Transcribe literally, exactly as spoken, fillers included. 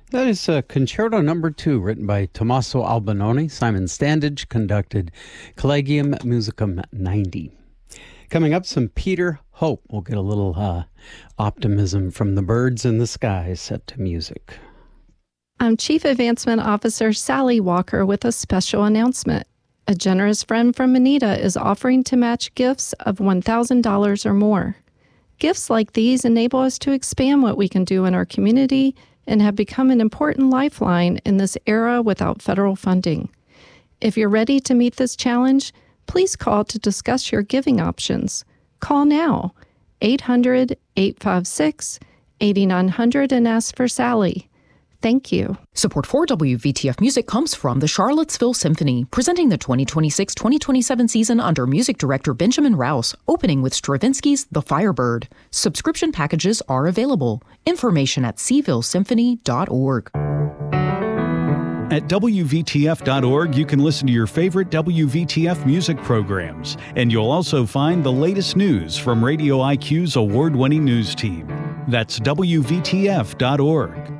That is uh, Concerto Number Two, written by Tommaso Albinoni. Simon Standage conducted Collegium Musicum ninety. Coming up, some Peter Hope. We'll get a little uh, optimism from the birds in the sky set to music. I'm Chief Advancement Officer Sally Walker with a special announcement. A generous friend from Manita is offering to match gifts of one thousand dollars or more. Gifts like these enable us to expand what we can do in our community and have become an important lifeline in this era without federal funding. If you're ready to meet this challenge, please call to discuss your giving options. Call now, eight hundred, eight five six, eight nine hundred, and ask for Sally. Thank you. Support for W V T F Music comes from the Charlottesville Symphony, presenting the twenty twenty-six twenty twenty-seven season under music director Benjamin Rouse, opening with Stravinsky's The Firebird. Subscription packages are available. Information at seaville symphony dot org. At W V T F dot org, you can listen to your favorite W V T F music programs, and you'll also find the latest news from Radio I Q's award-winning news team. That's W V T F dot org.